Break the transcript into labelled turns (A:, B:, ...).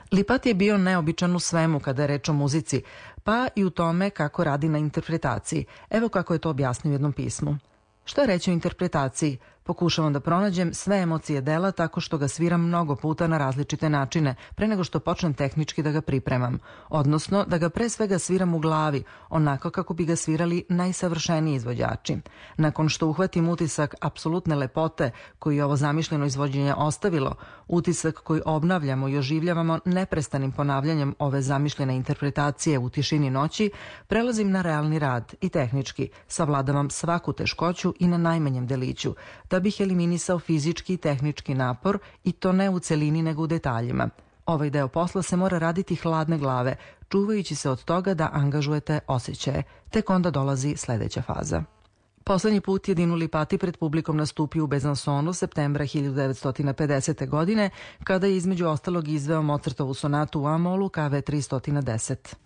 A: Lipat je bio neobičan u svemu kada je reč o muzici, pa i u tome kako radi na interpretaciji. Evo kako je to objasnio u jednom pismu. Što je reći o interpretaciji? Pokušavam da pronađem sve emocije dela tako što ga sviram mnogo puta na različite načine pre nego što počnem tehnički da ga pripremam. Odnosno da ga pre svega sviram u glavi, onako kako bi ga svirali najsavršeniji izvođači. Nakon što uhvatim utisak apsolutne lepote koji je ovo zamišljeno izvođenje ostavilo, utisak koji obnavljamo i oživljavamo neprestanim ponavljanjem ove zamišljene interpretacije u tišini noći, prelazim na realni rad i tehnički savladavam svaku teškoću i na najmanjem deliću, da bih eliminisao fizički i tehnički napor i to ne u celini nego u detaljima. Ovaj deo posla se mora raditi hladne glave, čuvajući se od toga da angažujete osjećaje. Tek onda dolazi sledeća faza. Poslednji put je Dinu Lipati pred publikom nastupio u Bezansonu septembra 1950. godine, kada je između ostalog izveo Mozartovu sonatu u A-molu KV 310.